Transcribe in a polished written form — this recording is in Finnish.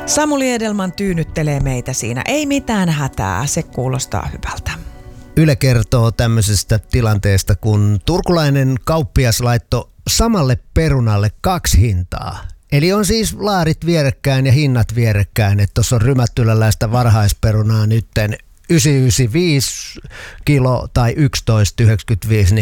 Samuli Edelman tyynnyttelee meitä siinä. Ei mitään hätää, se kuulostaa hyvältä. Yle kertoo tämmöisestä tilanteesta, kun turkulainen kauppias laittoi samalle perunalle 2 hintaa. Eli on siis laarit vierekkäin ja hinnat vierekkäin, että tuossa on rymättyläläistä varhaisperunaa nytten 995 kilo tai 11,95, niin